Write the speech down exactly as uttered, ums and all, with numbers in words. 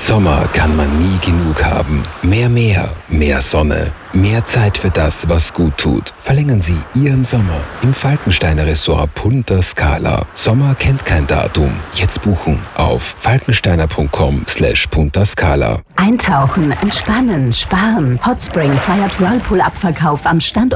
Sommer kann man nie genug haben. Mehr Meer, mehr Sonne, mehr Zeit für das, was gut tut. Verlängern Sie Ihren Sommer im Falkensteiner Resort Punta Scala. Sommer kennt kein Datum. Jetzt buchen auf falkensteiner punkt com slash punta scala. Eintauchen, entspannen, sparen. Hotspring feiert Whirlpool-Abverkauf am Standort